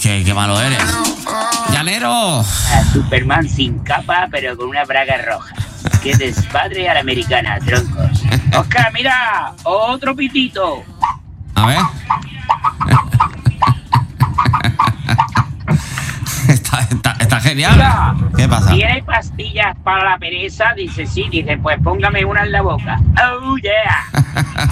qué malo eres. ¡Llanero! A Superman sin capa, pero con una braga roja. ¡Qué despadre a la americana, troncos! ¡Oscar, mira! ¡Otro pitito! A ver. Está genial. Mira, ¿Qué pasa? ¿tiene pastillas para la pereza? Dice, sí. Dice, pues póngame una en la boca. ¡Oh, yeah!